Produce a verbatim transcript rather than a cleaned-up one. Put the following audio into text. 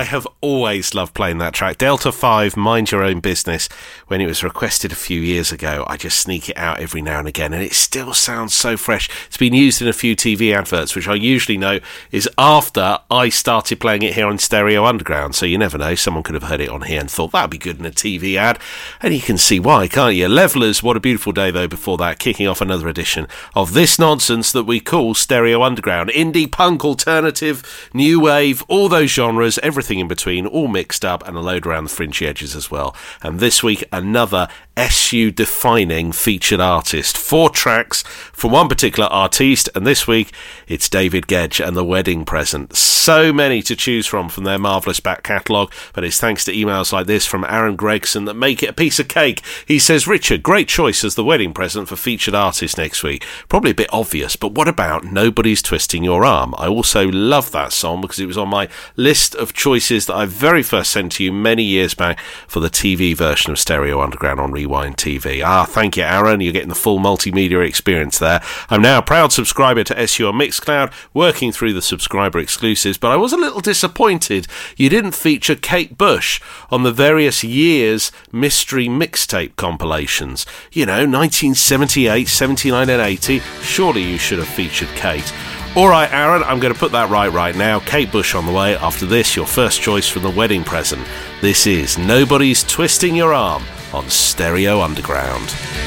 I have always loved playing that track. Delta five, Mind Your Own Business. When it was requested a few years ago, I just sneak it out every now and again, and it still sounds so fresh. It's been used in a few T V adverts, which I usually know is after I started playing it here on Stereo Underground. So you never know, someone could have heard it on here and thought that'd be good in a T V ad, and you can see why, can't you? Levellers, What a Beautiful Day, though, before that, kicking off another edition of this nonsense that we call Stereo Underground. Indie, punk, alternative, new wave, all those genres, everything in between, all mixed up, and a load around the fringy edges as well. And this week, another S U-defining featured artist. Four tracks from one particular artiste, and this week, it's David Gedge and The Wedding Present. So many to choose from from their marvellous back catalogue, but it's thanks to emails like this from Aaron Gregson that make it a piece of cake. He says, Richard, great choice as The Wedding Present for featured artist next week. Probably a bit obvious, but what about Nobody's Twisting Your Arm? I also love that song because it was on my list of choices that I very first sent to you many years back for the T V version of Stereo Underground on Rewind T V. Ah, thank you, Aaron. You're getting the full multimedia experience there. I'm now a proud subscriber to S U on Mixcloud, working through the subscriber exclusives, but I was a little disappointed you didn't feature Kate Bush on the various years mystery mixtape compilations. You know, nineteen seventy-eight, seventy-nine and eighty. Surely you should have featured Kate. All right, Aaron, I'm going to put that right right now. Kate Bush on the way. After this, your first choice from The Wedding Present. This is Nobody's Twisting Your Arm on Stereo Underground.